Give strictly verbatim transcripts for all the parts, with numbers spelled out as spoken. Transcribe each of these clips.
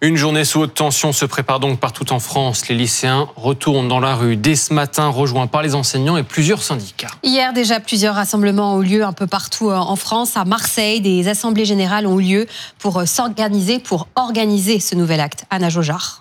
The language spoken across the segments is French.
Une journée sous haute tension se prépare donc partout en France. Les lycéens retournent dans la rue dès ce matin, rejoints par les enseignants et plusieurs syndicats. Hier, déjà, plusieurs rassemblements ont eu lieu un peu partout en France. À Marseille, des assemblées générales ont eu lieu pour s'organiser, pour organiser ce nouvel acte. Anna Jaugeard.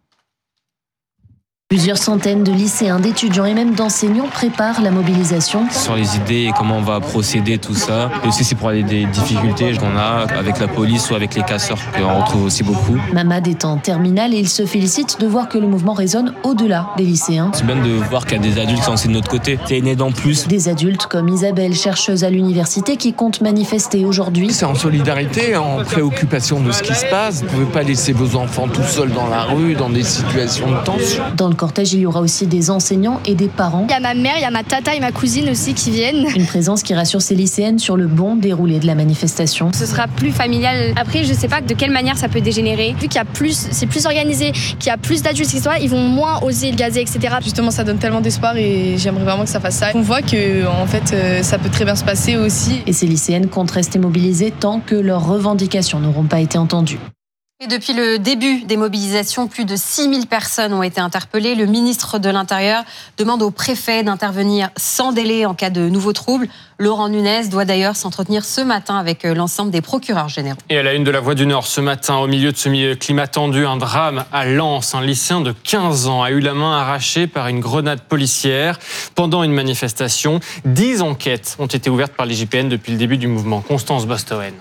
Plusieurs centaines de lycéens, d'étudiants et même d'enseignants préparent la mobilisation. Sur les idées et comment on va procéder, tout ça. Et aussi, c'est pour aller des difficultés qu'on a avec la police ou avec les casseurs, qu'on retrouve aussi beaucoup. Mamad est en terminale et il se félicite de voir que le mouvement résonne au-delà des lycéens. C'est bien de voir qu'il y a des adultes qui sont aussi de notre côté. C'est une aide en plus. Des adultes comme Isabelle, chercheuse à l'université, qui compte manifester aujourd'hui. C'est en solidarité, en préoccupation de ce qui se passe. Vous ne pouvez pas laisser vos enfants tout seuls dans la rue, dans des situations de tension. Dans le cortège, il y aura aussi des enseignants et des parents. Il y a ma mère, il y a ma tata et ma cousine aussi qui viennent. Une présence qui rassure ces lycéennes sur le bon déroulé de la manifestation. Ce sera plus familial. Après, je sais pas de quelle manière ça peut dégénérer. Vu qu'il y a plus, c'est plus organisé, qu'il y a plus d'adultes, et cetera, ils vont moins oser le gazer, et cetera. Justement, ça donne tellement d'espoir et j'aimerais vraiment que ça fasse ça. On voit que, en fait, ça peut très bien se passer aussi. Et ces lycéennes comptent rester mobilisées tant que leurs revendications n'auront pas été entendues. Et depuis le début des mobilisations, plus de six mille personnes ont été interpellées. Le ministre de l'Intérieur demande au préfet d'intervenir sans délai en cas de nouveaux troubles. Laurent Nunez doit d'ailleurs s'entretenir ce matin avec l'ensemble des procureurs généraux. Et à la une de la Voix du Nord ce matin, au milieu de ce climat tendu, un drame à Lens. Un lycéen de quinze ans a eu la main arrachée par une grenade policière pendant une manifestation. Dix enquêtes ont été ouvertes par l'I G P N depuis le début du mouvement. Constance Bastoen.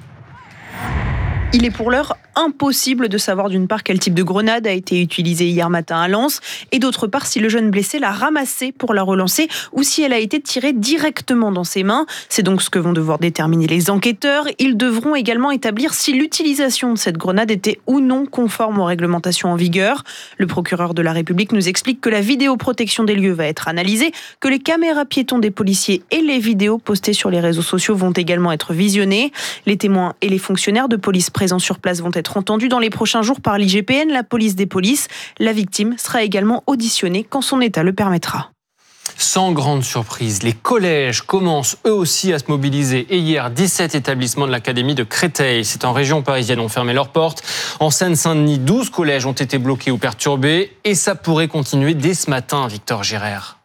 Il est pour l'heure impossible de savoir d'une part quel type de grenade a été utilisée hier matin à Lens et d'autre part si le jeune blessé l'a ramassée pour la relancer ou si elle a été tirée directement dans ses mains. C'est donc ce que vont devoir déterminer les enquêteurs. Ils devront également établir si l'utilisation de cette grenade était ou non conforme aux réglementations en vigueur. Le procureur de la République nous explique que la vidéoprotection des lieux va être analysée, que les caméras piétons des policiers et les vidéos postées sur les réseaux sociaux vont également être visionnées. Les témoins et les fonctionnaires de police présents sur place vont être entendus dans les prochains jours par l'I G P N, la police des polices. La victime sera également auditionnée quand son état le permettra. Sans grande surprise, les collèges commencent eux aussi à se mobiliser. Et hier, dix-sept établissements de l'académie de Créteil, c'est en région parisienne, ont fermé leurs portes. En Seine-Saint-Denis, douze collèges ont été bloqués ou perturbés. Et ça pourrait continuer dès ce matin, Victor Girard.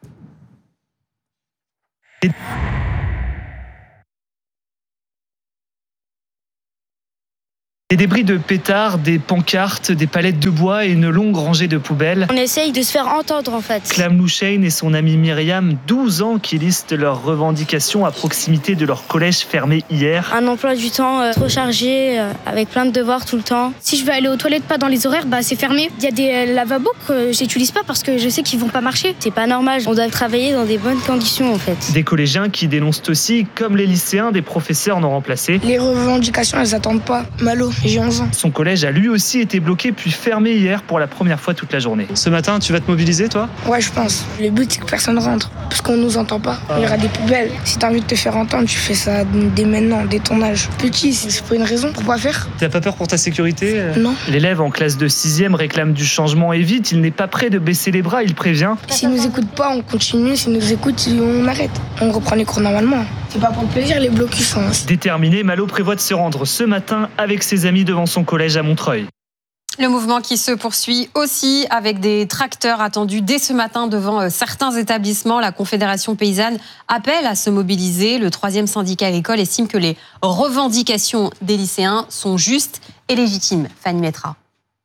Des débris de pétards, des pancartes, des palettes de bois et une longue rangée de poubelles. On essaye de se faire entendre en fait. Clam Louchain et son amie Myriam, douze ans, qui listent leurs revendications à proximité de leur collège fermé hier. Un emploi du temps euh, trop chargé, euh, avec plein de devoirs tout le temps. Si je veux aller aux toilettes pas dans les horaires, bah c'est fermé. Il y a des euh, lavabos que j'utilise pas parce que je sais qu'ils vont pas marcher. C'est pas normal, on doit travailler dans des bonnes conditions en fait. Des collégiens qui dénoncent aussi, comme les lycéens, des professeurs non remplacés. Les revendications, elles attendent pas. Malo. J'ai onze ans. Son collège a lui aussi été bloqué puis fermé hier pour la première fois toute la journée. Ce matin, tu vas te mobiliser, toi ? Ouais, je pense. Le but, c'est que personne rentre, parce qu'on nous entend pas. Ah. Il y aura des poubelles. Si t'as envie de te faire entendre, tu fais ça dès maintenant, dès ton âge. Petit, c'est pas une raison pour pas faire. T'as pas peur pour ta sécurité ? Non. L'élève en classe de sixième réclame du changement et vite. Il n'est pas prêt de baisser les bras, il prévient. S'ils nous écoutent pas, on continue. S'ils nous écoutent, on arrête. On reprend les cours normalement. C'est pas pour le plaisir, les blocus. Hein. Déterminé, Malo prévoit de se rendre ce matin avec ses amis devant son collège à Montreuil. Le mouvement qui se poursuit aussi avec des tracteurs attendus dès ce matin devant certains établissements. La Confédération paysanne appelle à se mobiliser. Le troisième syndicat agricole estime que les revendications des lycéens sont justes et légitimes. Fanny Metra.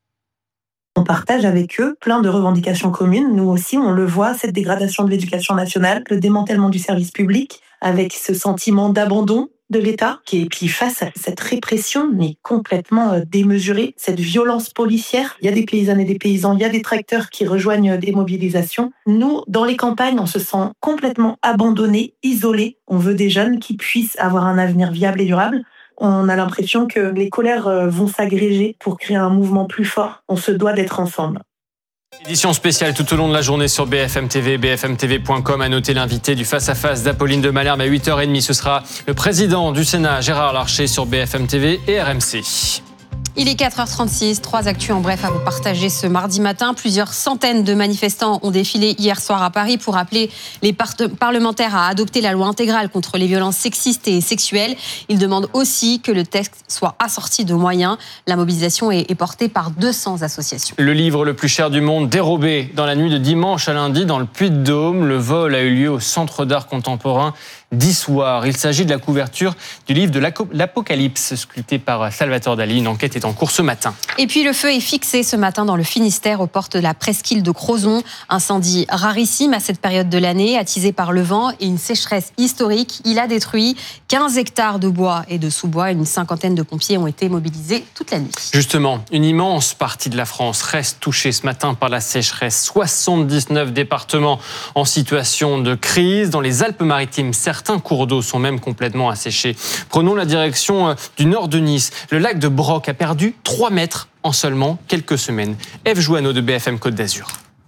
On partage avec eux plein de revendications communes. Nous aussi, on le voit, cette dégradation de l'éducation nationale, le démantèlement du service public, avec ce sentiment d'abandon de l'État, qui est puis face à cette répression, mais complètement démesurée, cette violence policière. Il y a des paysannes et des paysans, il y a des tracteurs qui rejoignent des mobilisations. Nous, dans les campagnes, on se sent complètement abandonnés, isolés. On veut des jeunes qui puissent avoir un avenir viable et durable. On a l'impression que les colères vont s'agréger pour créer un mouvement plus fort. On se doit d'être ensemble. Édition spéciale tout au long de la journée sur B F M T V, b f m t v point com. À noter l'invité du face-à-face d'Apolline de Malherbe à huit heures trente. Ce sera le président du Sénat, Gérard Larcher, sur B F M T V et R M C. Il est quatre heures trente-six, trois actus en bref à vous partager ce mardi matin. Plusieurs centaines de manifestants ont défilé hier soir à Paris pour appeler les par- parlementaires à adopter la loi intégrale contre les violences sexistes et sexuelles. Ils demandent aussi que le texte soit assorti de moyens. La mobilisation est, est portée par deux cents associations. Le livre le plus cher du monde dérobé dans la nuit de dimanche à lundi dans le Puy-de-Dôme. Le vol a eu lieu au Centre d'art contemporain d'Issoire. Il s'agit de la couverture du livre de l'Apocalypse, sculpté par Salvatore Dali. Une enquête est en cours ce matin. Et puis le feu est fixé ce matin dans le Finistère, aux portes de la presqu'île de Crozon. Incendie rarissime à cette période de l'année, attisé par le vent et une sécheresse historique. Il a détruit quinze hectares de bois et de sous-bois. Une cinquantaine de pompiers ont été mobilisés toute la nuit. Justement, une immense partie de la France reste touchée ce matin par la sécheresse. soixante-dix-neuf départements en situation de crise. Dans les Alpes-Maritimes, certains cours d'eau sont même complètement asséchés. Prenons la direction du nord de Nice. Le lac de Broc a perdu trois mètres en seulement quelques semaines. Ève Jouanneau de B F M Côte d'Azur.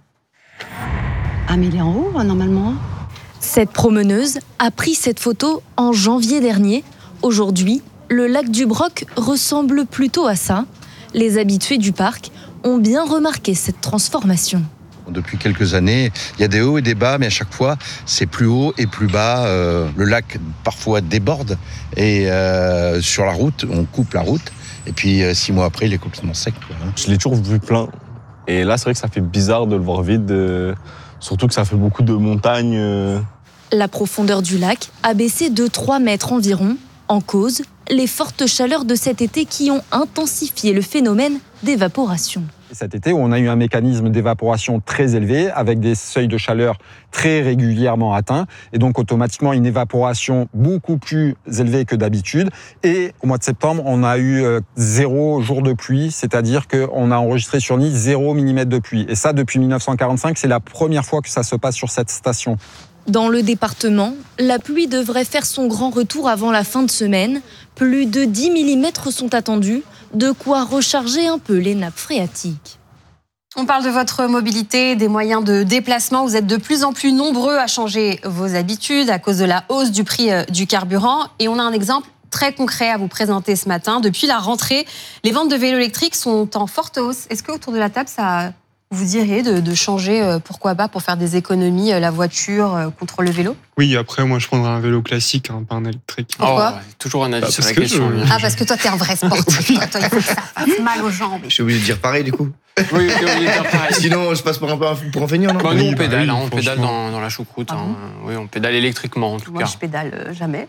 Ah mais il est en haut normalement. Cette promeneuse a pris cette photo en janvier dernier. Aujourd'hui, le lac du Broc ressemble plutôt à ça. Les habitués du parc ont bien remarqué cette transformation. Depuis quelques années, il y a des hauts et des bas, mais à chaque fois, c'est plus haut et plus bas. Euh, le lac, parfois, déborde. Et euh, sur la route, on coupe la route. Et puis, euh, six mois après, il est complètement sec. Quoi, hein. Je l'ai toujours vu plein. Et là, c'est vrai que ça fait bizarre de le voir vide. Euh, surtout que ça fait beaucoup de montagnes. Euh... La profondeur du lac a baissé de trois mètres environ. En cause, les fortes chaleurs de cet été qui ont intensifié le phénomène d'évaporation. Cet été, on a eu un mécanisme d'évaporation très élevé avec des seuils de chaleur très régulièrement atteints et donc automatiquement une évaporation beaucoup plus élevée que d'habitude. Et au mois de septembre, on a eu zéro jour de pluie, c'est-à-dire qu'on a enregistré sur Nice zéro millimètre de pluie. Et ça, depuis dix-neuf cent quarante-cinq, c'est la première fois que ça se passe sur cette station. Dans le département, la pluie devrait faire son grand retour avant la fin de semaine. Plus de dix millimètres sont attendus, de quoi recharger un peu les nappes phréatiques. On parle de votre mobilité, des moyens de déplacement. Vous êtes de plus en plus nombreux à changer vos habitudes à cause de la hausse du prix du carburant. Et on a un exemple très concret à vous présenter ce matin. Depuis la rentrée, les ventes de vélos électriques sont en forte hausse. Est-ce qu'autour de la table, ça vous dirait de, de changer, pourquoi pas, pour faire des économies, la voiture contre le vélo ? Oui, après, moi, je prendrais un vélo classique, hein, pas un électrique. Pourquoi ? Oh, toujours un avis bah, sur la question. Je... Ah, parce que toi, t'es un vrai sportif. toi, toi, il faut que ça fasse mal aux jambes. Je suis obligé de dire pareil, du coup. Oui, t'es obligé de dire pareil. Sinon, je passe pour un, pour un feignant, non ? Bah, nous, on oui, pédale, bah, hein, oui, on pédale dans, dans la choucroute. Ah hein. bon ? Oui, on pédale électriquement, en tout Moi, cas. Moi, je pédale euh, jamais.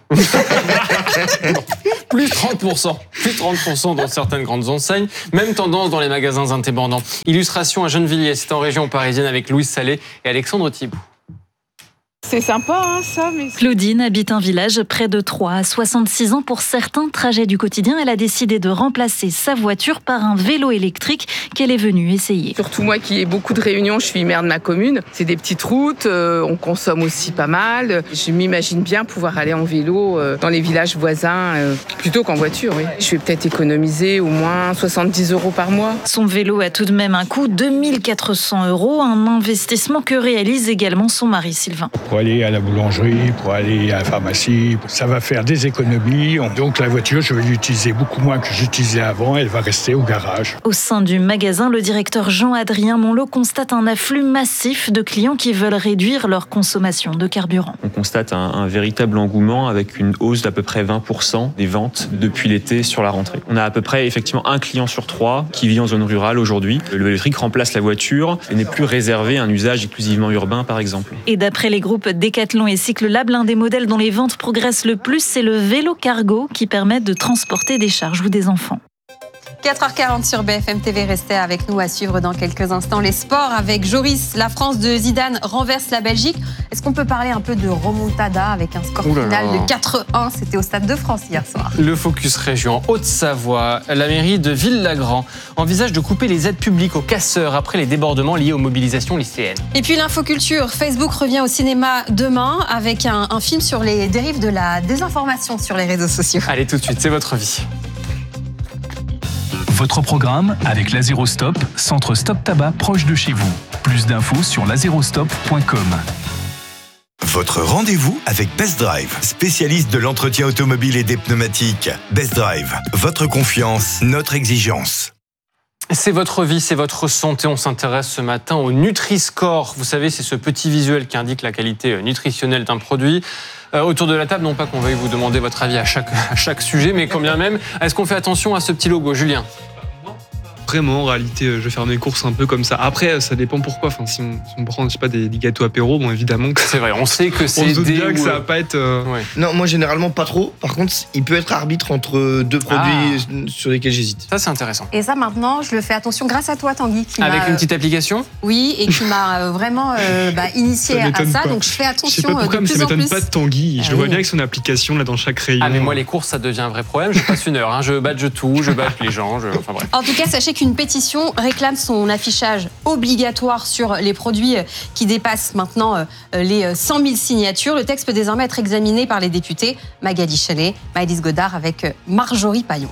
Plus trente pour cent. Plus trente pour cent dans certaines grandes enseignes. Même tendance dans les magasins indépendants. Illustration à Gennevilliers, c'est en région parisienne avec Louise Salé et Alexandre Thibault. C'est sympa, hein, ça. Mais... Claudine habite un village près de Troyes. À soixante-six ans, pour certains trajets du quotidien, elle a décidé de remplacer sa voiture par un vélo électrique qu'elle est venue essayer. Surtout moi qui ai beaucoup de réunions, je suis maire de ma commune. C'est des petites routes, euh, on consomme aussi pas mal. Je m'imagine bien pouvoir aller en vélo euh, dans les villages voisins euh, plutôt qu'en voiture. Oui. Je vais peut-être économiser au moins soixante-dix euros par mois. Son vélo a tout de même un coût de deux mille quatre cents euros, un investissement que réalise également son mari Sylvain. Pour aller à la boulangerie, pour aller à la pharmacie, ça va faire des économies. Donc la voiture, je vais l'utiliser beaucoup moins que j'utilisais avant. Elle va rester au garage. Au sein du magasin, le directeur Jean-Adrien Monlot constate un afflux massif de clients qui veulent réduire leur consommation de carburant. On constate un, un véritable engouement avec une hausse d'à peu près vingt pour cent des ventes depuis l'été sur la rentrée. On a à peu près effectivement un client sur trois qui vit en zone rurale aujourd'hui. Le vélo électrique remplace la voiture et n'est plus réservé à un usage exclusivement urbain par exemple. Et d'après les groupes Décathlon et Cyclelab, l'un des modèles dont les ventes progressent le plus, c'est le vélo cargo qui permet de transporter des charges ou des enfants. quatre heures quarante sur B F M T V, restez avec nous à suivre dans quelques instants les sports avec Joris. La France de Zidane renverse la Belgique. Est-ce qu'on peut parler un peu de remontada avec un score final de quatre un ? C'était au Stade de France hier soir. Le Focus Région Haute-Savoie, la mairie de Villagrand envisage de couper les aides publiques aux casseurs après les débordements liés aux mobilisations lycéennes. Et puis l'infoculture, Facebook revient au cinéma demain avec un, un film sur les dérives de la désinformation sur les réseaux sociaux. Allez tout de suite, c'est votre vie. Votre programme avec Lazérostop, centre stop tabac proche de chez vous. Plus d'infos sur lazérostop point com. Votre rendez-vous avec Best Drive, spécialiste de l'entretien automobile et des pneumatiques. Best Drive, votre confiance, notre exigence. C'est votre vie, c'est votre santé. On s'intéresse ce matin au Nutri-Score. Vous savez, c'est ce petit visuel qui indique la qualité nutritionnelle d'un produit. Euh, autour de la table, non pas qu'on veuille vous demander votre avis à chaque, à chaque sujet, mais quand bien même, est-ce qu'on fait attention à ce petit logo, Julien ? Vraiment, en réalité, je vais faire mes courses un peu comme ça. Après, ça dépend pourquoi. Enfin, si on, si on prend, je sais pas, des, des gâteaux apéro, bon, évidemment que c'est vrai. On sait que c'est on se doute des bien ou... que ça va pas être. Euh... Ouais. Non, moi généralement pas trop. Par contre, il peut être arbitre entre deux produits ah. sur lesquels j'hésite. Ça, c'est intéressant. Et ça, maintenant, je le fais attention grâce à toi, Tanguy. Qui Avec m'a... une petite application. Oui, et qui m'a vraiment euh, bah, initié ça à ça. Pas. Donc, je fais attention. Je sais pas pourquoi, de mais plus ça m'étonne plus. pas de Tanguy. Ah, je le vois oui. bien avec son application là dans chaque rayon. Ah, mais moi, les courses, ça devient un vrai problème. Je passe une heure. Hein. Je badge tout, je badge les gens. Je... Enfin bref. En tout cas, sachez qu'une pétition réclame son affichage obligatoire sur les produits qui dépassent maintenant les cent mille signatures. Le texte peut désormais être examiné par les députés Magali Chalet, Maëlys Godard avec Marjorie Paillon.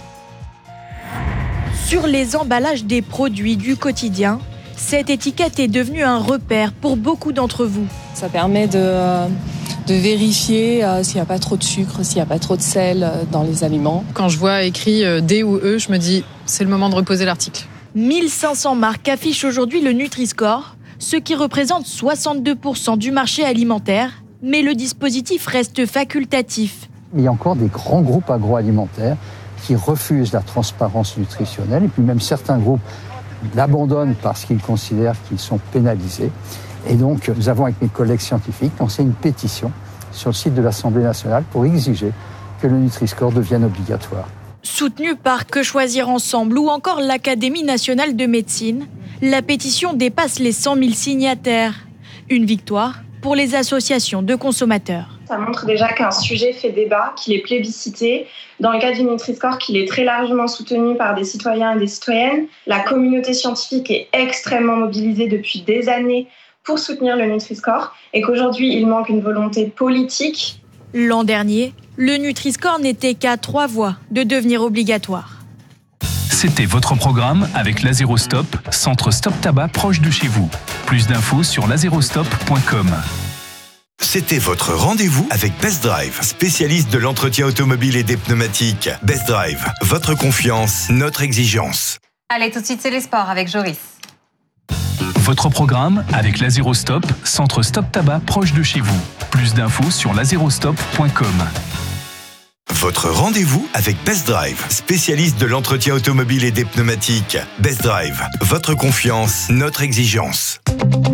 Sur les emballages des produits du quotidien, cette étiquette est devenue un repère pour beaucoup d'entre vous. Ça permet de, de vérifier euh, s'il n'y a pas trop de sucre, s'il n'y a pas trop de sel dans les aliments. Quand je vois écrit D ou E, je me dis c'est le moment de reposer l'article. mille cinq cents marques affichent aujourd'hui le Nutri-Score, ce qui représente soixante-deux pour cent du marché alimentaire, mais le dispositif reste facultatif. Il y a encore des grands groupes agroalimentaires qui refusent la transparence nutritionnelle, et puis même certains groupes l'abandonnent parce qu'ils considèrent qu'ils sont pénalisés. Et donc, nous avons, avec mes collègues scientifiques, lancé une pétition sur le site de l'Assemblée nationale pour exiger que le Nutri-Score devienne obligatoire. Soutenue par Que Choisir Ensemble ou encore l'Académie nationale de médecine, la pétition dépasse les cent mille signataires. Une victoire pour les associations de consommateurs. Ça montre déjà qu'un sujet fait débat, qu'il est plébiscité. Dans le cas du Nutri-Score, qu'il est très largement soutenu par des citoyens et des citoyennes. La communauté scientifique est extrêmement mobilisée depuis des années pour soutenir le Nutri-Score et qu'aujourd'hui, il manque une volonté politique. L'an dernier, le Nutri-Score n'était qu'à trois voies de devenir obligatoire. C'était votre programme avec Lazerostop, centre Stop Tabac proche de chez vous. Plus d'infos sur lazerostop point com. C'était votre rendez-vous avec Best Drive, spécialiste de l'entretien automobile et des pneumatiques. Best Drive, votre confiance, notre exigence. Allez, tout de suite, c'est les sports avec Joris. Votre programme avec Lazerostop, centre Stop Tabac proche de chez vous. Plus d'infos sur lazerostop point com. Votre rendez-vous avec Best Drive, spécialiste de l'entretien automobile et des pneumatiques. Best Drive, votre confiance, notre exigence.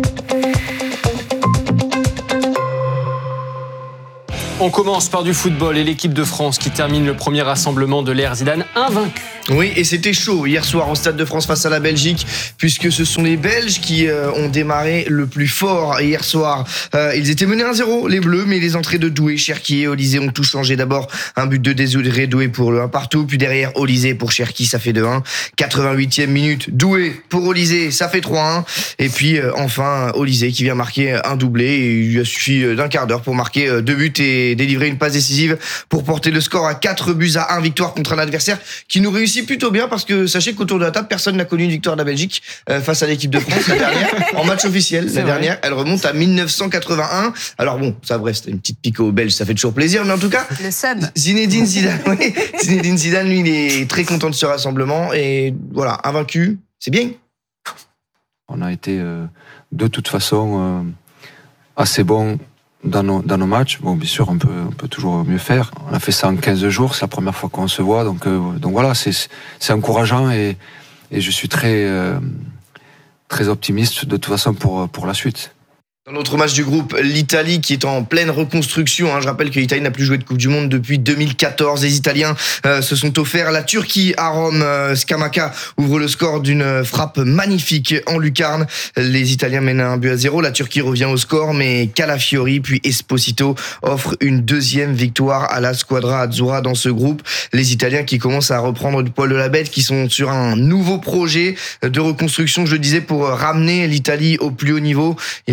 On commence par du football et l'équipe de France qui termine le premier rassemblement de l'ère Zidane invaincue. Oui, et c'était chaud hier soir en Stade de France face à la Belgique, puisque ce sont les Belges qui euh, ont démarré le plus fort hier soir. Euh, ils étaient menés un zéro, les Bleus, mais les entrées de Doué, Cherki et Olysée ont tout changé. D'abord, un but de Désiré Doué pour le un partout, puis derrière Olysée pour Cherki, ça fait deux un. quatre-vingt-huitième minute, Doué pour Olysée, ça fait trois un. Et puis euh, enfin, Olysée qui vient marquer un doublé, et il lui a suffi d'un quart d'heure pour marquer euh, deux buts et délivrer une passe décisive pour porter le score à quatre buts à un, victoire contre un adversaire qui nous réussit plutôt bien, parce que sachez qu'autour de la table, personne n'a connu une victoire de la Belgique euh, face à l'équipe de France, la dernière, en match officiel. C'est la vrai. Dernière, elle remonte à mille neuf cent quatre-vingt-un. Alors bon, ça bref, c'était une petite pique aux Belges, ça fait toujours plaisir, mais en tout cas, le seum. Zinedine Zidane, oui, Zinedine Zidane, lui, il est très content de ce rassemblement, et voilà, invaincu, c'est bien. On a été euh, de toute façon euh, assez bon dans nos, dans nos matchs. Bon, bien sûr, on peut, on peut toujours mieux faire. On a fait ça en quinze jours, c'est la première fois qu'on se voit. Donc, euh, donc voilà, c'est, c'est encourageant, et, et je suis très, euh, très optimiste de toute façon pour, pour la suite. Dans l'autre match du groupe, l'Italie qui est en pleine reconstruction. Hein. Je rappelle que l'Italie n'a plus joué de Coupe du Monde depuis deux mille quatorze. Les Italiens euh, se sont offerts la Turquie à Rome. Euh, Scamacca ouvre le score d'une frappe magnifique en lucarne. Les Italiens mènent un but à zéro. La Turquie revient au score, mais Calafiori puis Esposito offrent une deuxième victoire à la Squadra Azzurra dans ce groupe. Les Italiens qui commencent à reprendre du poil de la bête, qui sont sur un nouveau projet de reconstruction, je le disais, pour ramener l'Italie au plus haut niveau. Ils avaient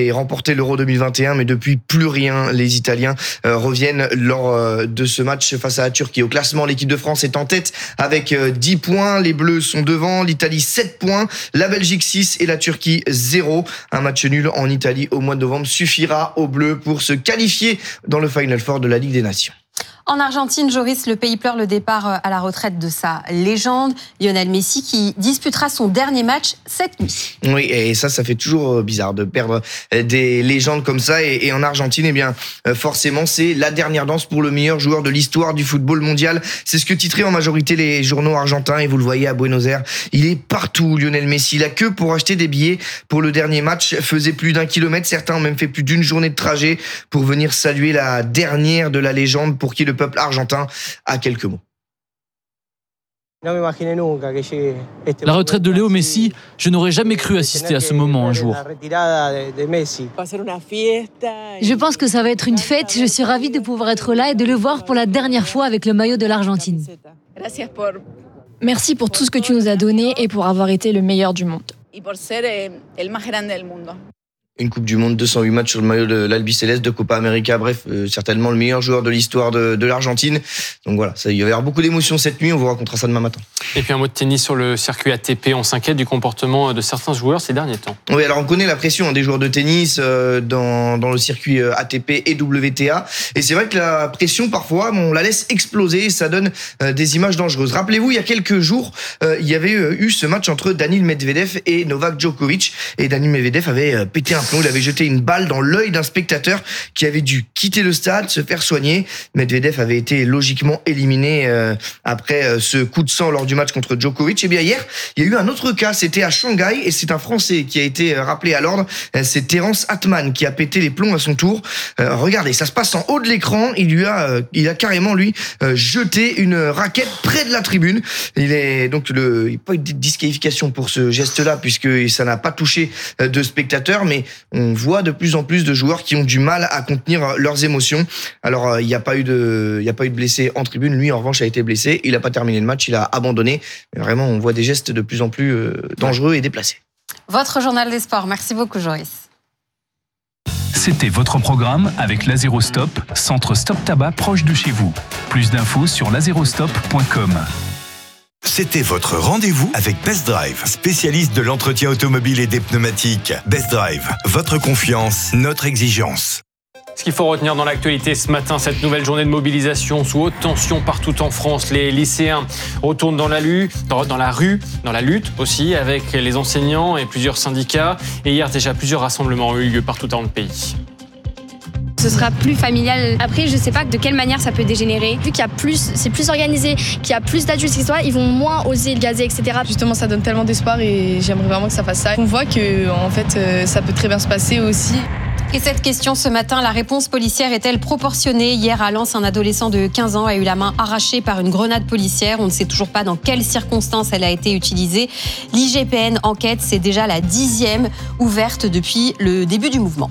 avaient remporté l'Euro deux mille vingt et un, mais depuis plus rien. Les Italiens euh, reviennent lors euh, de ce match face à la Turquie. Au classement, l'équipe de France est en tête avec euh, dix points. Les Bleus sont devant, l'Italie sept points, la Belgique six et la Turquie zéro. Un match nul en Italie au mois de novembre suffira aux Bleus pour se qualifier dans le Final Four de la Ligue des Nations. En Argentine, Joris, le pays pleure le départ à la retraite de sa légende, Lionel Messi, qui disputera son dernier match cette nuit. Oui, et ça, ça fait toujours bizarre de perdre des légendes comme ça. Et, et en Argentine, eh bien, forcément, c'est la dernière danse pour le meilleur joueur de l'histoire du football mondial. C'est ce que titraient en majorité les journaux argentins. Et vous le voyez à Buenos Aires, il est partout, Lionel Messi. La queue pour acheter des billets pour le dernier match faisait plus d'un kilomètre. Certains ont même fait plus d'une journée de trajet pour venir saluer la dernière de la légende pour qui le peuple argentin a quelques mots. La retraite de Léo Messi, je n'aurais jamais cru assister à ce moment un jour. Je pense que ça va être une fête. Je suis ravie de pouvoir être là et de le voir pour la dernière fois avec le maillot de l'Argentine. Merci pour tout ce que tu nous as donné et pour avoir été le meilleur du monde. Une Coupe du Monde, deux cent huit matchs sur le maillot de l'Albiceleste, de Copa América, bref, euh, certainement le meilleur joueur de l'histoire de, de l'Argentine. Donc voilà, ça, il va y avoir beaucoup d'émotions cette nuit, on vous racontera ça demain matin. Et puis un mot de tennis sur le circuit A T P, on s'inquiète du comportement de certains joueurs ces derniers temps. Oui, alors on connaît la pression hein, des joueurs de tennis euh, dans, dans le circuit euh, A T P et W T A. Et c'est vrai que la pression, parfois, on la laisse exploser et ça donne euh, des images dangereuses. Rappelez-vous, il y a quelques jours, euh, il y avait euh, eu ce match entre Daniil Medvedev et Novak Djokovic. Et Daniil Medvedev avait euh, pété un plomb, il avait jeté une balle dans l'œil d'un spectateur qui avait dû quitter le stade, se faire soigner. Medvedev avait été logiquement éliminé euh, après euh, ce coup de sang lors du match contre Djokovic. Et bien hier, il y a eu un autre cas, c'était à Shanghai et c'est un Français qui a été rappelé à l'ordre. C'est Terence Atman qui a pété les plombs à son tour. Euh, regardez, ça se passe en haut de l'écran. Il lui a, euh, il a carrément lui euh, jeté une raquette près de la tribune. Il est donc le, il n'y a pas eu de disqualification pour ce geste-là puisque ça n'a pas touché de spectateurs, mais on voit de plus en plus de joueurs qui ont du mal à contenir leurs émotions. Alors, il n'y a pas eu de, il n'y a pas eu de blessé en tribune. Lui, en revanche, a été blessé. Il n'a pas terminé le match. Il a abandonné. Mais vraiment, on voit des gestes de plus en plus dangereux et déplacés. Votre journal des sports. Merci beaucoup, Joris. C'était votre programme avec Lazerostop, centre Stop Tabac proche de chez vous. Plus d'infos sur lazerostop point com. C'était votre rendez-vous avec Best Drive, spécialiste de l'entretien automobile et des pneumatiques. Best Drive, votre confiance, notre exigence. Ce qu'il faut retenir dans l'actualité ce matin, cette nouvelle journée de mobilisation sous haute tension partout en France. Les lycéens retournent dans la, lu, dans, dans la rue, dans la lutte aussi, avec les enseignants et plusieurs syndicats. Et hier, déjà, plusieurs rassemblements ont eu lieu partout dans le pays. Ce sera plus familial. Après, je sais pas de quelle manière ça peut dégénérer. Vu qu'il y a plus, c'est plus organisé, qu'il y a plus d'adultes, et cetera, ils vont moins oser le gazer, et cetera. Justement, ça donne tellement d'espoir et j'aimerais vraiment que ça fasse ça. On voit que, en fait, ça peut très bien se passer aussi. Et cette question ce matin, la réponse policière est-elle proportionnée ? Hier à Lens, un adolescent de quinze ans a eu la main arrachée par une grenade policière. On ne sait toujours pas dans quelles circonstances elle a été utilisée. L'I G P N enquête, c'est déjà la dixième ouverte depuis le début du mouvement.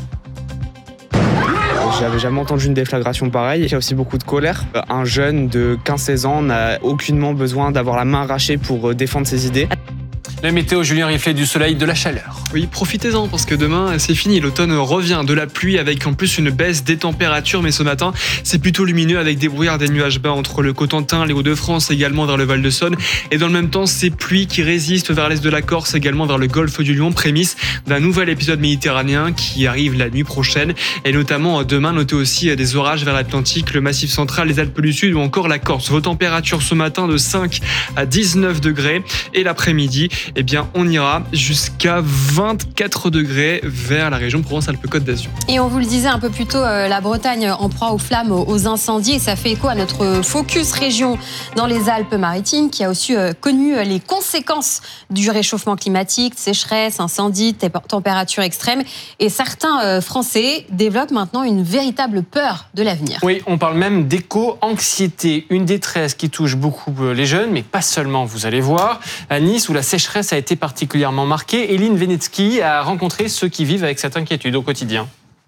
J'avais jamais entendu une déflagration pareille. Il y a aussi beaucoup de colère. Un jeune de quinze seize ans n'a aucunement besoin d'avoir la main arrachée pour défendre ses idées. La météo, Julien Riflet, du soleil, de la chaleur. Oui, profitez-en parce que demain, c'est fini. L'automne revient. De la pluie avec en plus une baisse des températures. Mais ce matin, c'est plutôt lumineux avec des brouillards, des nuages bas entre le Cotentin, les Hauts-de-France, également vers le Val-de-Saône. Et dans le même temps, ces pluies qui résistent vers l'est de la Corse, également vers le golfe du Lion, prémisse d'un nouvel épisode méditerranéen qui arrive la nuit prochaine. Et notamment demain, notez aussi des orages vers l'Atlantique, le Massif central, les Alpes du Sud ou encore la Corse. Vos températures ce matin de cinq à dix-neuf degrés. Et l'après-midi, eh bien, on ira jusqu'à vingt-quatre degrés vers la région Provence-Alpes-Côte d'Azur. Et on vous le disait un peu plus tôt, euh, la Bretagne en proie aux flammes, aux incendies. Et ça fait écho à notre focus région dans les Alpes-Maritimes qui a aussi euh, connu les conséquences du réchauffement climatique, sécheresse, incendies, températures extrêmes. Et certains euh, Français développent maintenant une véritable peur de l'avenir. Oui, on parle même d'éco-anxiété, une détresse qui touche beaucoup les jeunes, mais pas seulement, vous allez voir. À Nice, où la sécheresse a été particulièrement marquée, Eline Venetsky a rencontré ceux qui vivent avec cette inquiétude au quotidien.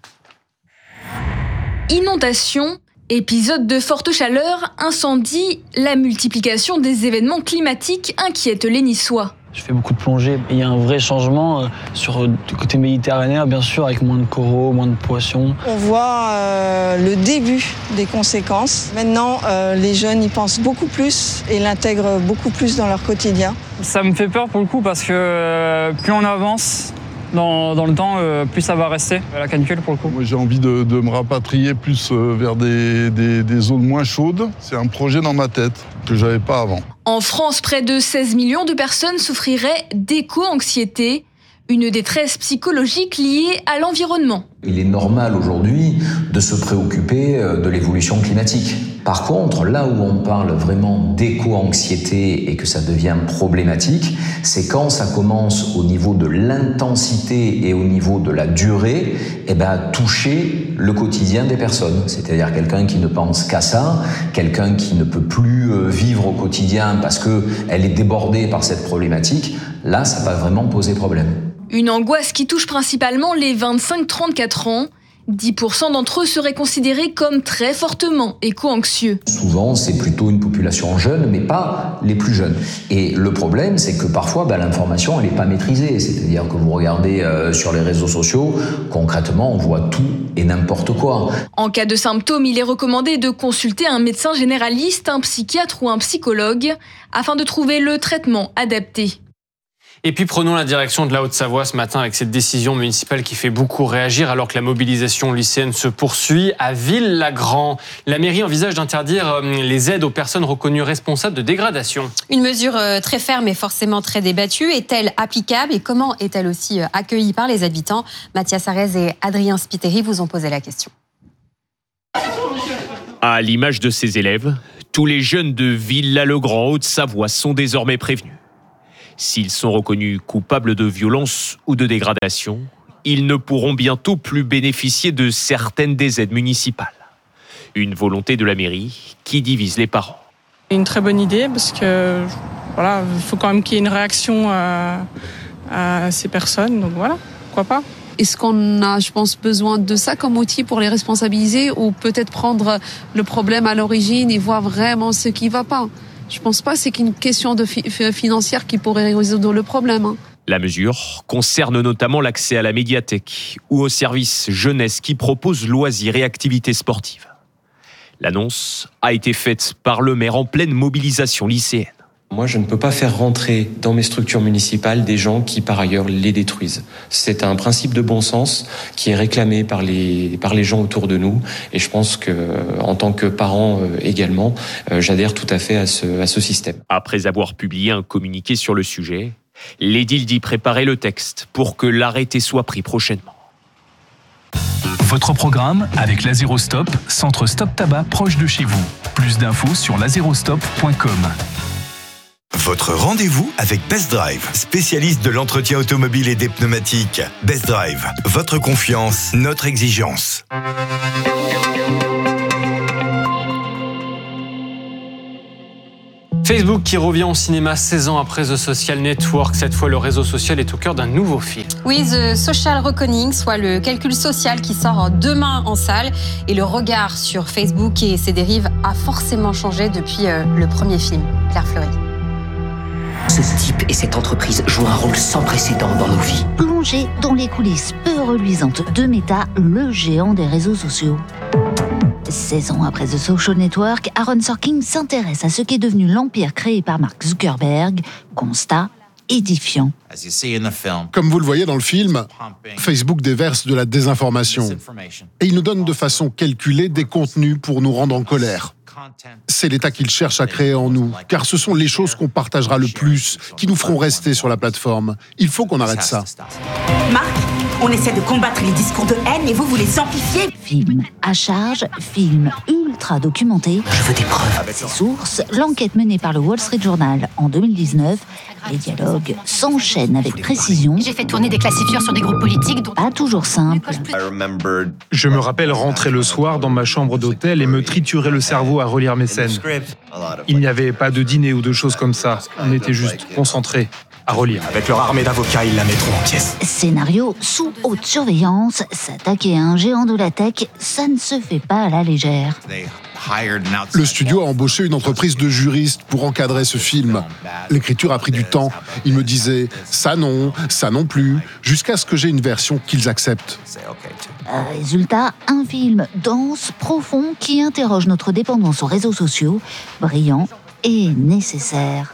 Inondations, épisodes de forte chaleur, incendies, la multiplication des événements climatiques inquiète les Niçois. Je fais beaucoup de plongée. Il y a un vrai changement sur du côté méditerranéen, bien sûr, avec moins de coraux, moins de poissons. On voit euh, le début des conséquences. Maintenant, euh, les jeunes y pensent beaucoup plus et l'intègrent beaucoup plus dans leur quotidien. Ça me fait peur pour le coup parce que euh, plus on avance dans, dans le temps, euh, plus ça va rester, la canicule pour le coup. Moi, j'ai envie de, de me rapatrier plus euh, vers des, des, des zones moins chaudes. C'est un projet dans ma tête que j'avais pas avant. En France, près de seize millions de personnes souffriraient d'éco-anxiété, une détresse psychologique liée à l'environnement. Il est normal aujourd'hui de se préoccuper de l'évolution climatique. Par contre, là où on parle vraiment d'éco-anxiété et que ça devient problématique, c'est quand ça commence au niveau de l'intensité et au niveau de la durée, eh ben, à toucher le quotidien des personnes. C'est-à-dire quelqu'un qui ne pense qu'à ça, quelqu'un qui ne peut plus vivre au quotidien parce qu'elle est débordée par cette problématique. Là, ça va vraiment poser problème. Une angoisse qui touche principalement les vingt-cinq à trente-quatre ans. dix pour cent d'entre eux seraient considérés comme très fortement éco-anxieux. Souvent, c'est plutôt une population jeune, mais pas les plus jeunes. Et le problème, c'est que parfois, bah, l'information, elle n'est pas maîtrisée. C'est-à-dire que vous regardez euh, sur les réseaux sociaux, concrètement, on voit tout et n'importe quoi. En cas de symptômes, il est recommandé de consulter un médecin généraliste, un psychiatre ou un psychologue, afin de trouver le traitement adapté. Et puis prenons la direction de la Haute-Savoie ce matin avec cette décision municipale qui fait beaucoup réagir alors que la mobilisation lycéenne se poursuit. À Ville-Lagrand, la mairie envisage d'interdire les aides aux personnes reconnues responsables de dégradation. Une mesure très ferme et forcément très débattue. Est-elle applicable et comment est-elle aussi accueillie par les habitants ? Mathias Arez et Adrien Spiteri vous ont posé la question. À l'image de ses élèves, tous les jeunes de Ville-Lagrand, Haute-Savoie sont désormais prévenus. S'ils sont reconnus coupables de violence ou de dégradation, ils ne pourront bientôt plus bénéficier de certaines des aides municipales. Une volonté de la mairie qui divise les parents. Une très bonne idée parce que voilà, il faut quand même qu'il y ait une réaction à, à ces personnes. Donc voilà, pourquoi pas. Est-ce qu'on a, je pense, besoin de ça comme outil pour les responsabiliser ou peut-être prendre le problème à l'origine et voir vraiment ce qui ne va pas ? Je ne pense pas que c'est qu'une question de fi- financière qui pourrait résoudre le problème. Hein. La mesure concerne notamment l'accès à la médiathèque ou au service jeunesse qui propose loisirs et activités sportives. L'annonce a été faite par le maire en pleine mobilisation lycéenne. Moi, je ne peux pas faire rentrer dans mes structures municipales des gens qui, par ailleurs, les détruisent. C'est un principe de bon sens qui est réclamé par les, par les gens autour de nous. Et je pense que, en tant que parent euh, également, euh, j'adhère tout à fait à ce, à ce système. Après avoir publié un communiqué sur le sujet, l'édile dit préparer le texte pour que l'arrêté soit pris prochainement. Votre programme avec l'Azérostop, centre Stop Tabac proche de chez vous. Plus d'infos sur l'azérostop point com. Votre rendez-vous avec Best Drive, spécialiste de l'entretien automobile et des pneumatiques. Best Drive, votre confiance, notre exigence. Facebook qui revient au cinéma seize ans après The Social Network. Cette fois, le réseau social est au cœur d'un nouveau film. Oui, The Social Reckoning, soit le calcul social qui sort demain en salle. Et le regard sur Facebook et ses dérives a forcément changé depuis le premier film. Claire Fleury. Ce type et cette entreprise jouent un rôle sans précédent dans nos vies. Plongé dans les coulisses peu reluisantes de Meta, le géant des réseaux sociaux. seize ans après The Social Network, Aaron Sorkin s'intéresse à ce qu'est devenu l'empire créé par Mark Zuckerberg. Constat édifiant. Comme vous le voyez dans le film, Facebook déverse de la désinformation. Et il nous donne de façon calculée des contenus pour nous rendre en colère. C'est l'état qu'il cherche à créer en nous, car ce sont les choses qu'on partagera le plus, qui nous feront rester sur la plateforme. Il faut qu'on arrête ça. Marc, on essaie de combattre les discours de haine et vous, vous les amplifiez. Film à charge, film ultra documenté. Je veux des preuves. Ses sources, l'enquête menée par le Wall Street Journal en deux mille dix-neuf. Les dialogues s'enchaînent avec précision. J'ai fait tourner des classifieurs sur des groupes politiques. Dont... Pas toujours simple. Je me rappelle rentrer le soir dans ma chambre d'hôtel et me triturer le cerveau à relire mes scènes. Il n'y avait pas de dîner ou de choses comme ça. On était juste concentrés. à relire. Avec leur armée d'avocats, ils la mettront en pièces. Scénario sous haute surveillance, s'attaquer à un géant de la tech, ça ne se fait pas à la légère. Le studio a embauché une entreprise de juristes pour encadrer ce film. L'écriture a pris du temps. Ils me disaient « ça non, ça non plus », jusqu'à ce que j'ai une version qu'ils acceptent. Résultat, un film dense, profond, qui interroge notre dépendance aux réseaux sociaux, brillant et nécessaire.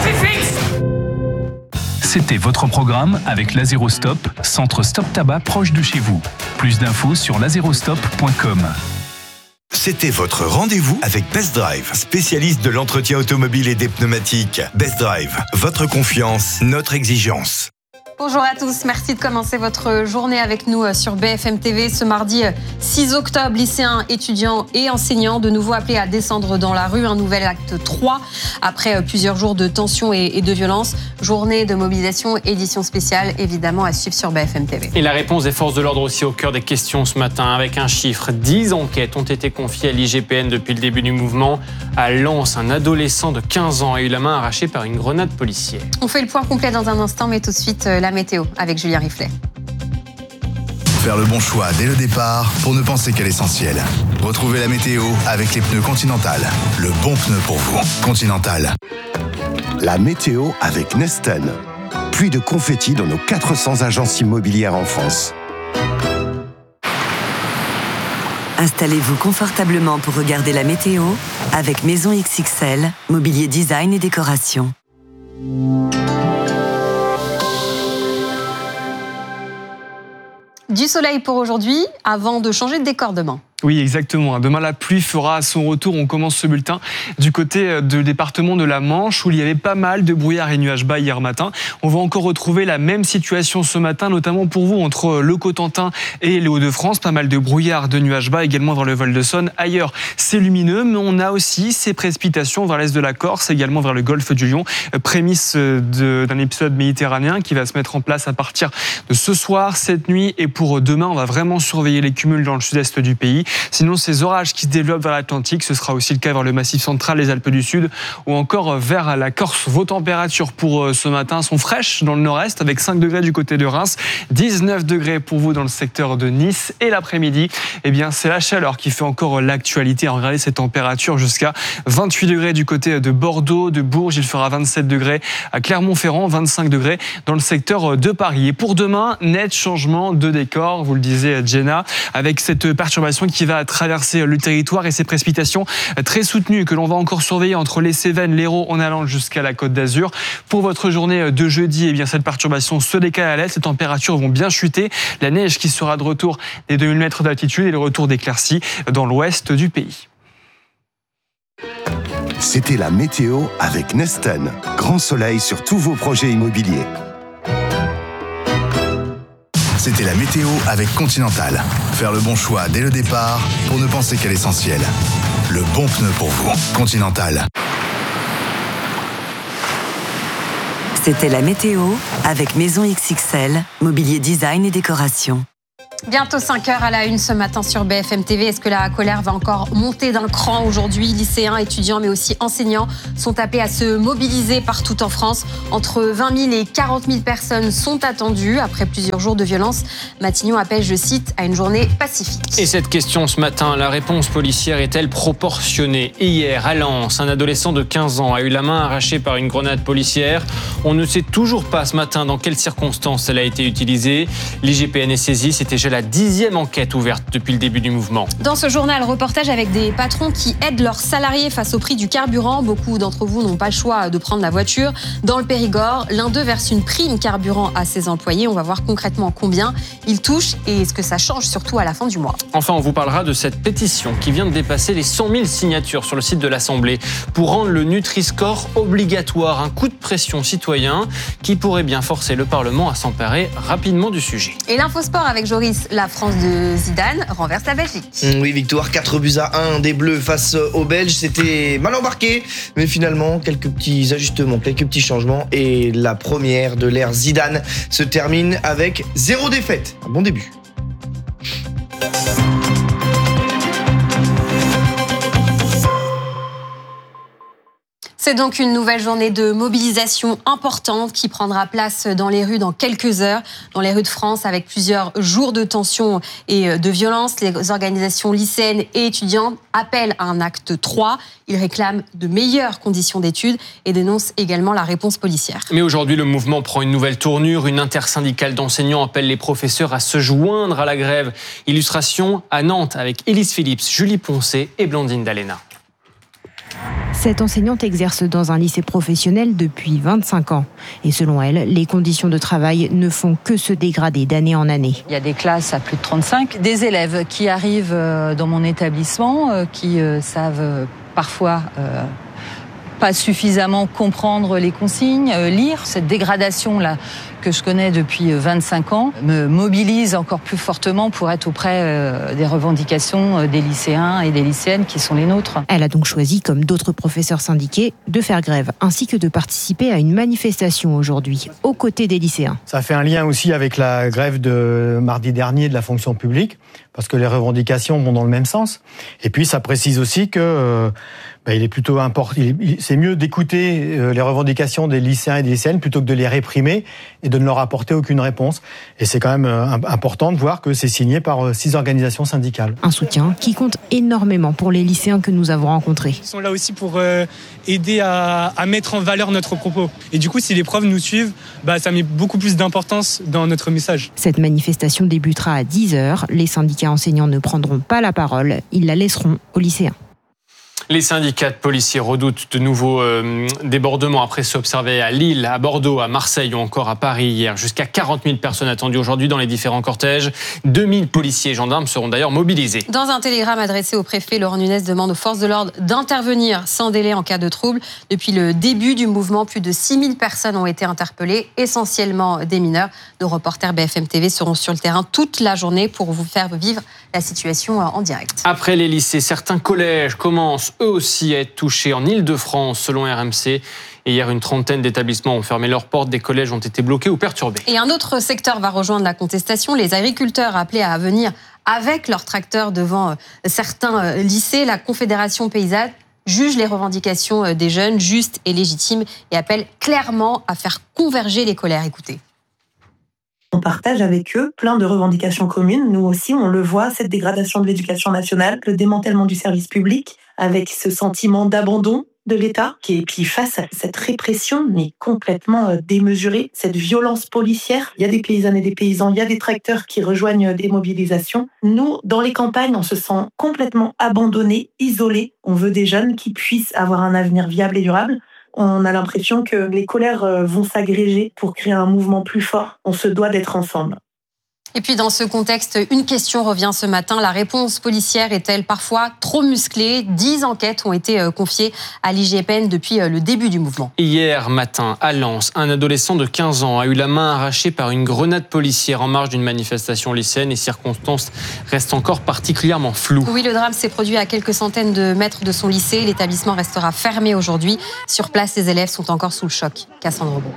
C'était votre programme avec Lazerostop, centre Stop Tabac proche de chez vous. Plus d'infos sur lazerostop point com. C'était votre rendez-vous avec Best Drive, spécialiste de l'entretien automobile et des pneumatiques. Best Drive, votre confiance, notre exigence. Bonjour à tous, merci de commencer votre journée avec nous sur B F M T V. Ce mardi six octobre, lycéens, étudiants et enseignants de nouveau appelés à descendre dans la rue. Un nouvel acte trois après plusieurs jours de tension et de violence. Journée de mobilisation, édition spéciale, évidemment à suivre sur B F M T V. Et la réponse des forces de l'ordre aussi au cœur des questions ce matin. Avec un chiffre, dix enquêtes ont été confiées à l'I G P N depuis le début du mouvement. À Lens, un adolescent de quinze ans a eu la main arrachée par une grenade policière. On fait le point complet dans un instant, mais tout de suite la météo avec Julien Riflet. Faire le bon choix dès le départ pour ne penser qu'à l'essentiel. Retrouvez la météo avec les pneus Continental. Le bon pneu pour vous. Continental. La météo avec Neston. Pluie de confettis dans nos quatre cents agences immobilières en France. Installez-vous confortablement pour regarder la météo avec Maison X X L, mobilier design et décoration. Du soleil pour aujourd'hui, avant de changer de décor demain. Oui, exactement. Demain, la pluie fera son retour. On commence ce bulletin du côté du département de la Manche, où il y avait pas mal de brouillard et nuages bas hier matin. On va encore retrouver la même situation ce matin, notamment pour vous, entre le Cotentin et les Hauts-de-France. Pas mal de brouillard, de nuages bas, également dans le Val-de-Saône. Ailleurs, c'est lumineux, mais on a aussi ces précipitations vers l'est de la Corse, également vers le golfe du Lion. Prémisse de, d'un épisode méditerranéen qui va se mettre en place à partir de ce soir, cette nuit. Et pour demain, on va vraiment surveiller les cumuls dans le sud-est du pays. Sinon, ces orages qui se développent vers l'Atlantique, ce sera aussi le cas vers le Massif central, les Alpes du Sud ou encore vers la Corse. Vos températures pour ce matin sont fraîches dans le nord-est avec cinq degrés du côté de Reims, dix-neuf degrés pour vous dans le secteur de Nice. Et l'après-midi, eh bien, c'est la chaleur qui fait encore l'actualité. Regardez ces températures jusqu'à vingt-huit degrés du côté de Bordeaux, de Bourges. Il fera vingt-sept degrés à Clermont-Ferrand, vingt-cinq degrés dans le secteur de Paris. Et pour demain, net changement de décor, vous le disiez Jenna, avec cette perturbation qui va traverser le territoire et ces précipitations très soutenues que l'on va encore surveiller entre les Cévennes, l'Hérault en allant jusqu'à la Côte d'Azur. Pour votre journée de jeudi, eh bien, cette perturbation se décale à l'est, les températures vont bien chuter. La neige qui sera de retour des deux mille mètres d'altitude et le retour d'éclaircies dans l'ouest du pays. C'était la météo avec Neston. Grand soleil sur tous vos projets immobiliers. C'était la météo avec Continental. Faire le bon choix dès le départ pour ne penser qu'à l'essentiel. Le bon pneu pour vous. Continental. C'était la météo avec Maison X X L, mobilier design et décoration. Bientôt cinq heures à la une ce matin sur B F M T V. Est-ce que la colère va encore monter d'un cran aujourd'hui? Lycéens, étudiants, mais aussi enseignants sont appelés à se mobiliser partout en France. Entre vingt mille et quarante mille personnes sont attendues. Après plusieurs jours de violence, Matignon appelle, je cite, à une journée pacifique. Et cette question ce matin, la réponse policière est-elle proportionnée? Hier, à Lens, un adolescent de quinze ans a eu la main arrachée par une grenade policière. On ne sait toujours pas ce matin dans quelles circonstances elle a été utilisée. L'I G P N est saisi, c'était déjà la dixième enquête ouverte depuis le début du mouvement. Dans ce journal, reportage avec des patrons qui aident leurs salariés face au prix du carburant. Beaucoup d'entre vous n'ont pas le choix de prendre la voiture. Dans le Périgord, l'un d'eux verse une prime carburant à ses employés. On va voir concrètement combien ils touchent et ce que ça change surtout à la fin du mois. Enfin, on vous parlera de cette pétition qui vient de dépasser les cent mille signatures sur le site de l'Assemblée pour rendre le Nutri-Score obligatoire. Un coup de pression citoyen qui pourrait bien forcer le Parlement à s'emparer rapidement du sujet. Et l'infosport avec Joris. La France de Zidane renverse la Belgique. Oui, victoire quatre buts à un des Bleus face aux Belges. C'était mal embarqué, mais finalement, quelques petits ajustements, quelques petits changements. Et la première de l'ère Zidane se termine avec zéro défaite. Un bon début. C'est donc une nouvelle journée de mobilisation importante qui prendra place dans les rues dans quelques heures, dans les rues de France, avec plusieurs jours de tension et de violence. Les organisations lycéennes et étudiantes appellent à un acte trois. Ils réclament de meilleures conditions d'études et dénoncent également la réponse policière. Mais aujourd'hui, le mouvement prend une nouvelle tournure. Une intersyndicale d'enseignants appelle les professeurs à se joindre à la grève. Illustration à Nantes avec Élise Phillips, Julie Poncet et Blandine Dalena. Cette enseignante exerce dans un lycée professionnel depuis vingt-cinq ans. Et selon elle, les conditions de travail ne font que se dégrader d'année en année. Il y a des classes à plus de trente-cinq, des élèves qui arrivent dans mon établissement, qui savent parfois pas suffisamment comprendre les consignes, lire. Cette dégradation-là que je connais depuis vingt-cinq ans me mobilise encore plus fortement pour être auprès des revendications des lycéens et des lycéennes qui sont les nôtres. Elle a donc choisi, comme d'autres professeurs syndiqués, de faire grève, ainsi que de participer à une manifestation aujourd'hui, aux côtés des lycéens. Ça fait un lien aussi avec la grève de mardi dernier de la fonction publique, parce que les revendications vont dans le même sens. Et puis ça précise aussi que euh, bah, il est plutôt important, c'est mieux d'écouter euh, les revendications des lycéens et des lycéennes plutôt que de les réprimer et de ne leur apporter aucune réponse. Et c'est quand même euh, important de voir que c'est signé par euh, six organisations syndicales. Un soutien qui compte énormément pour les lycéens que nous avons rencontrés. Ils sont là aussi pour euh, aider à, à mettre en valeur notre propos. Et du coup, si les profs nous suivent, bah, ça met beaucoup plus d'importance dans notre message. Cette manifestation débutera à dix heures. Les syndicats enseignants ne prendront pas la parole, ils la laisseront aux lycéens. Les syndicats de policiers redoutent de nouveaux euh, débordements après ceux observés à Lille, à Bordeaux, à Marseille ou encore à Paris hier. Jusqu'à quarante mille personnes attendues aujourd'hui dans les différents cortèges. deux mille policiers et gendarmes seront d'ailleurs mobilisés. Dans un télégramme adressé au préfet, Laurent Nunez demande aux forces de l'ordre d'intervenir sans délai en cas de trouble. Depuis le début du mouvement, plus de six mille personnes ont été interpellées, essentiellement des mineurs. Nos reporters B F M T V seront sur le terrain toute la journée pour vous faire vivre la situation en direct. Après les lycées, certains collèges commencent eux aussi à être touchés en Ile-de-France, selon R M C. Et hier, une trentaine d'établissements ont fermé leurs portes, des collèges ont été bloqués ou perturbés. Et un autre secteur va rejoindre la contestation, les agriculteurs appelés à venir avec leurs tracteurs devant certains lycées. La Confédération paysanne juge les revendications des jeunes justes et légitimes et appelle clairement à faire converger les colères. Écoutez. On partage avec eux plein de revendications communes. Nous aussi, on le voit, cette dégradation de l'éducation nationale, le démantèlement du service public, avec ce sentiment d'abandon de l'État, qui est puis face à cette répression, mais complètement démesurée, cette violence policière. Il y a des paysannes et des paysans, il y a des tracteurs qui rejoignent des mobilisations. Nous, dans les campagnes, on se sent complètement abandonnés, isolés. On veut des jeunes qui puissent avoir un avenir viable et durable. On a l'impression que les colères vont s'agréger pour créer un mouvement plus fort. On se doit d'être ensemble. Et puis dans ce contexte, une question revient ce matin. La réponse policière est-elle parfois trop musclée ? Dix enquêtes ont été confiées à l'I G P N depuis le début du mouvement. Hier matin, à Lens, un adolescent de quinze ans a eu la main arrachée par une grenade policière en marge d'une manifestation lycéenne. Les circonstances restent encore particulièrement floues. Oui, le drame s'est produit à quelques centaines de mètres de son lycée. L'établissement restera fermé aujourd'hui. Sur place, les élèves sont encore sous le choc. Cassandre Beau.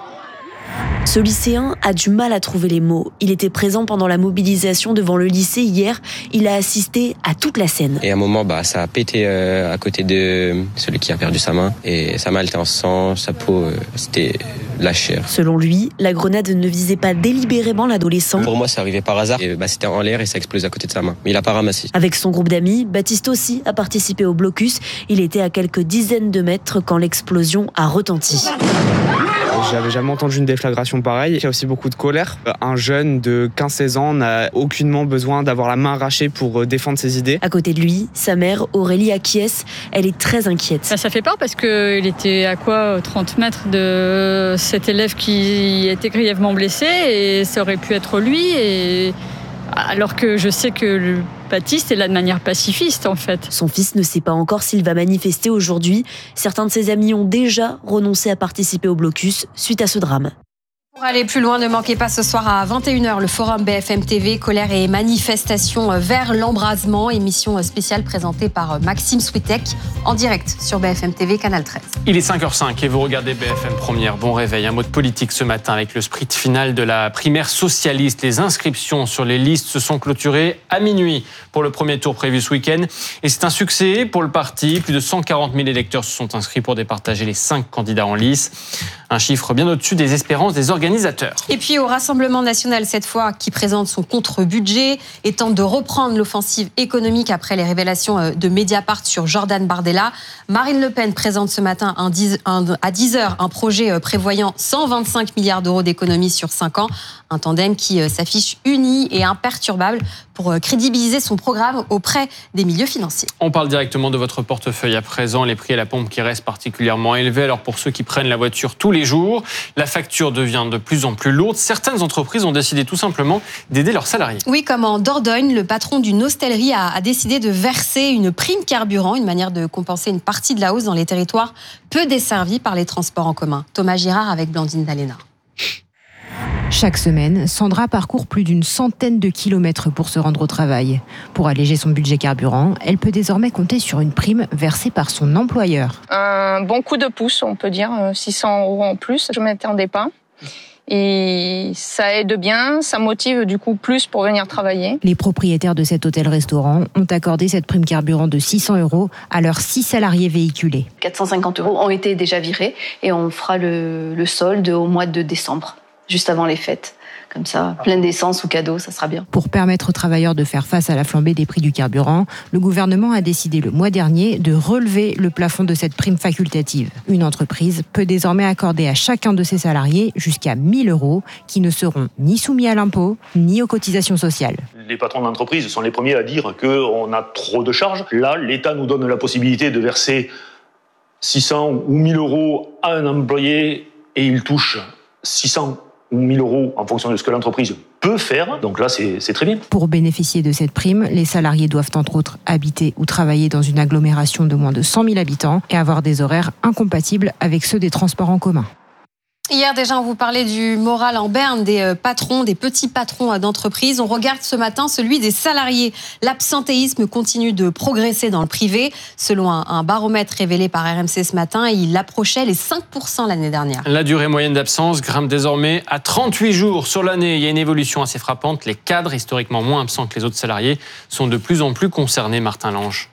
Ce lycéen a du mal à trouver les mots. Il était présent pendant la mobilisation devant le lycée hier. Il a assisté à toute la scène. Et à un moment, bah, ça a pété euh, à côté de celui qui a perdu sa main. Et sa main était en sang, sa peau, euh, c'était la chair. Selon lui, la grenade ne visait pas délibérément l'adolescent. Pour moi, c'est arrivé par hasard. Et, bah, c'était en l'air et ça a explosé à côté de sa main. Mais il a pas ramassé. Avec son groupe d'amis, Baptiste aussi a participé au blocus. Il était à quelques dizaines de mètres quand l'explosion a retenti. J'avais jamais entendu une déflagration pareille. Il y a aussi beaucoup de colère. Un jeune de quinze seize ans n'a aucunement besoin d'avoir la main arrachée pour défendre ses idées. À côté de lui, sa mère, Aurélie, acquiesce. Elle est très inquiète. Ça, ça fait peur parce qu'il était à quoi trente mètres de cet élève qui était grièvement blessé et ça aurait pu être lui. Et... alors que je sais que le Baptiste est là de manière pacifiste, en fait. Son fils ne sait pas encore s'il va manifester aujourd'hui. Certains de ses amis ont déjà renoncé à participer au blocus suite à ce drame. Pour aller plus loin, ne manquez pas ce soir à vingt et une heures le forum B F M T V, colère et manifestation vers l'embrasement, émission spéciale présentée par Maxime Switek en direct sur B F M T V, Canal treize. Il est cinq heures cinq et vous regardez B F M Première. Bon réveil, un mot de politique ce matin avec le sprint final de la primaire socialiste. Les inscriptions sur les listes se sont clôturées à minuit pour le premier tour prévu ce week-end. Et c'est un succès pour le parti. Plus de cent quarante mille électeurs se sont inscrits pour départager les cinq candidats en lice. Un chiffre bien au-dessus des espérances des organisateurs. Et puis au Rassemblement national, cette fois, qui présente son contre-budget et tente de reprendre l'offensive économique après les révélations de Mediapart sur Jordan Bardella. Marine Le Pen présente ce matin un dix, un, à dix heures un projet prévoyant cent vingt-cinq milliards d'euros d'économies sur cinq ans. Un tandem qui s'affiche uni et imperturbable pour crédibiliser son programme auprès des milieux financiers. On parle directement de votre portefeuille à présent. Les prix à la pompe qui restent particulièrement élevés. Alors pour ceux qui prennent la voiture tous les jours, la facture devient de plus en plus lourde. Certaines entreprises ont décidé tout simplement d'aider leurs salariés. Oui, comme en Dordogne, le patron d'une hostellerie a, a décidé de verser une prime carburant, une manière de compenser une partie de la hausse dans les territoires peu desservis par les transports en commun. Thomas Girard avec Blandine Dalena. Chaque semaine, Sandra parcourt plus d'une centaine de kilomètres pour se rendre au travail. Pour alléger son budget carburant, elle peut désormais compter sur une prime versée par son employeur. Un bon coup de pouce, on peut dire, six cents euros en plus, je ne m'attendais pas. Et ça aide bien, ça motive du coup plus pour venir travailler. Les propriétaires de cet hôtel-restaurant ont accordé cette prime carburant de six cents euros à leurs six salariés véhiculés. quatre cent cinquante euros ont été déjà virés et on fera le, le solde au mois de décembre, juste avant les fêtes. Comme ça, plein d'essence ou cadeau, ça sera bien. Pour permettre aux travailleurs de faire face à la flambée des prix du carburant, le gouvernement a décidé le mois dernier de relever le plafond de cette prime facultative. Une entreprise peut désormais accorder à chacun de ses salariés jusqu'à mille euros qui ne seront ni soumis à l'impôt, ni aux cotisations sociales. Les patrons d'entreprise sont les premiers à dire qu'on a trop de charges. Là, l'État nous donne la possibilité de verser six cents ou mille euros à un employé et il touche six cents ou mille euros en fonction de ce que l'entreprise peut faire. Donc là, c'est, c'est très bien. Pour bénéficier de cette prime, les salariés doivent entre autres habiter ou travailler dans une agglomération de moins de cent mille habitants et avoir des horaires incompatibles avec ceux des transports en commun. Hier déjà, on vous parlait du moral en berne des patrons, des petits patrons d'entreprise. On regarde ce matin celui des salariés. L'absentéisme continue de progresser dans le privé. Selon un baromètre révélé par R M C ce matin, il approchait les cinq pour cent l'année dernière. La durée moyenne d'absence grimpe désormais à trente-huit jours sur l'année. Il y a une évolution assez frappante. Les cadres, historiquement moins absents que les autres salariés, sont de plus en plus concernés. Martin Lange.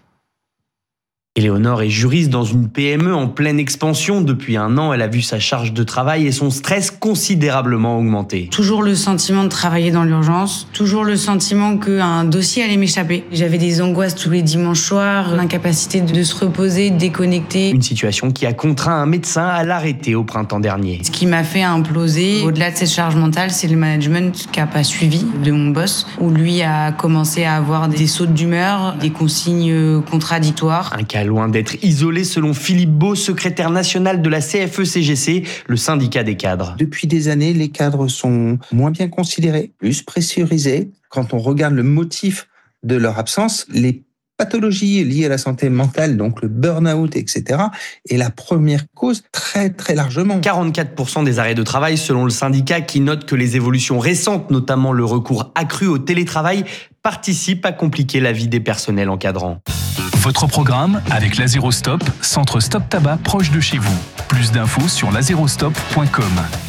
Éléonore est juriste dans une P M E en pleine expansion. Depuis un an, elle a vu sa charge de travail et son stress considérablement augmenter. Toujours le sentiment de travailler dans l'urgence, toujours le sentiment qu'un dossier allait m'échapper. J'avais des angoisses tous les dimanches soirs, l'incapacité de se reposer, de déconnecter. Une situation qui a contraint un médecin à l'arrêter au printemps dernier. Ce qui m'a fait imploser, au-delà de cette charge mentale, c'est le management qui n'a pas suivi de mon boss, où lui a commencé à avoir des sautes d'humeur, des consignes contradictoires. Un cas loin d'être isolé selon Philippe Beau, secrétaire national de la C F E C G C, le syndicat des cadres. Depuis des années, les cadres sont moins bien considérés, plus pressurisés. Quand on regarde le motif de leur absence, les pathologies liées à la santé mentale, donc le burn-out, et cetera, est la première cause très très largement. quarante-quatre pour cent des arrêts de travail selon le syndicat qui note que les évolutions récentes, notamment le recours accru au télétravail, participent à compliquer la vie des personnels encadrants. Votre programme avec Lazerostop, centre Stop Tabac proche de chez vous. Plus d'infos sur lazerostop point com.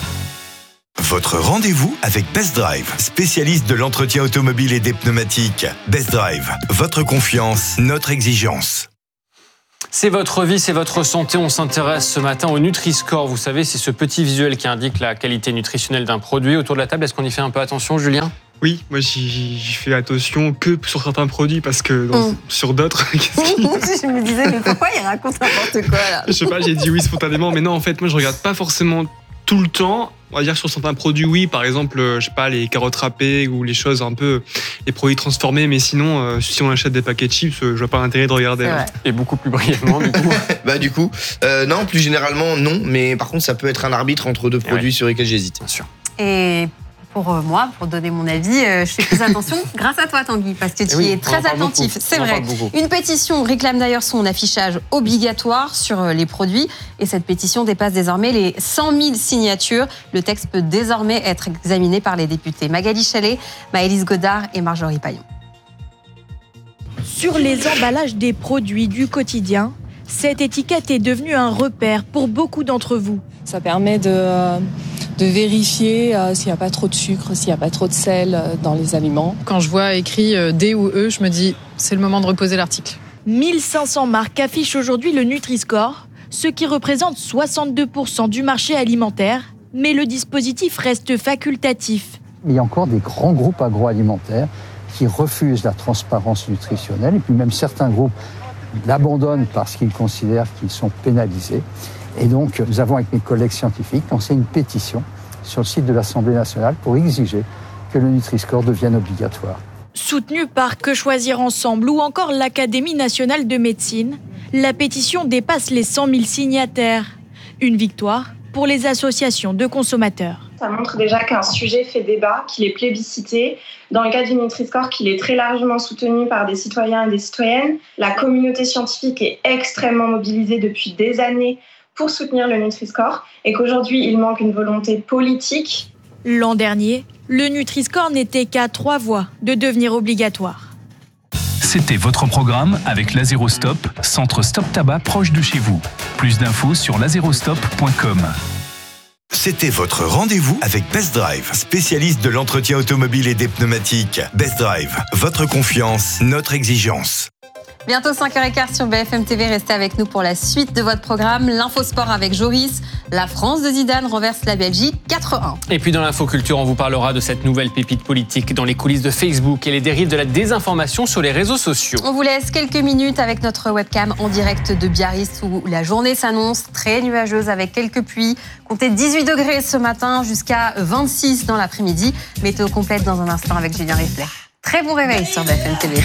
Votre rendez-vous avec Best Drive, spécialiste de l'entretien automobile et des pneumatiques. Best Drive, votre confiance, notre exigence. C'est votre vie, c'est votre santé. On s'intéresse ce matin au Nutri-Score. Vous savez, c'est ce petit visuel qui indique la qualité nutritionnelle d'un produit. Autour de la table, est-ce qu'on y fait un peu attention, Julien ? Oui, moi j'y fais attention que sur certains produits parce que dans, mmh. sur d'autres... Je me disais, mais pourquoi il raconte n'importe quoi là ? Je sais pas, j'ai dit oui spontanément, mais non, en fait, moi je regarde pas forcément tout le temps. On va dire sur certains produits, oui, par exemple, je sais pas, les carottes râpées ou les choses un peu, les produits transformés, mais sinon, euh, si on achète des paquets de chips, je vois pas l'intérêt de regarder. Et beaucoup plus brièvement, du coup. Bah du coup, euh, non, plus généralement non, mais par contre, ça peut être un arbitre entre deux produits ouais. sur lesquels j'hésite. Bien sûr. Et Pour moi, pour donner mon avis, je fais plus attention grâce à toi, Tanguy, parce que tu oui, es très attentif. Beaucoup. C'est on vrai. Une pétition réclame d'ailleurs son affichage obligatoire sur les produits. Et cette pétition dépasse désormais les cent mille signatures. Le texte peut désormais être examiné par les députés Magali Chalet, Maëlys Godard et Marjorie Paillon. Sur les emballages des produits du quotidien, cette étiquette est devenue un repère pour beaucoup d'entre vous. Ça permet de... de vérifier euh, s'il n'y a pas trop de sucre, s'il n'y a pas trop de sel euh, dans les aliments. Quand je vois écrit euh, D ou E, je me dis c'est le moment de reposer l'article. mille cinq cents marques affichent aujourd'hui le Nutri-Score, ce qui représente soixante-deux pour cent du marché alimentaire, mais le dispositif reste facultatif. Il y a encore des grands groupes agroalimentaires qui refusent la transparence nutritionnelle, et puis même certains groupes l'abandonnent parce qu'ils considèrent qu'ils sont pénalisés. Et donc, nous avons, avec mes collègues scientifiques, lancé une pétition sur le site de l'Assemblée nationale pour exiger que le Nutri-Score devienne obligatoire. Soutenue par Que Choisir Ensemble ou encore l'Académie nationale de médecine, la pétition dépasse les cent mille signataires. Une victoire pour les associations de consommateurs. Ça montre déjà qu'un sujet fait débat, qu'il est plébiscité. Dans le cas du Nutri-Score, qu'il est très largement soutenu par des citoyens et des citoyennes. La communauté scientifique est extrêmement mobilisée depuis des années pour soutenir le Nutri-Score et qu'aujourd'hui, il manque une volonté politique. L'an dernier, le Nutri-Score n'était qu'à trois voix de devenir obligatoire. C'était votre programme avec Lazerostop, centre Stop Tabac proche de chez vous. Plus d'infos sur lazerostop point com. C'était votre rendez-vous avec Best Drive, spécialiste de l'entretien automobile et des pneumatiques. Best Drive, votre confiance, notre exigence. Bientôt cinq heures quinze sur B F M T V, restez avec nous pour la suite de votre programme. L'infosport avec Joris. La France de Zidane renverse la Belgique quatre un. Et puis dans l'infoculture, on vous parlera de cette nouvelle pépite politique dans les coulisses de Facebook et les dérives de la désinformation sur les réseaux sociaux. On vous laisse quelques minutes avec notre webcam en direct de Biarritz où la journée s'annonce très nuageuse avec quelques pluies. Comptez dix-huit degrés ce matin jusqu'à vingt-six dans l'après-midi. Météo complète dans un instant avec Julien Rifflet. Très bon réveil sur B F M T V.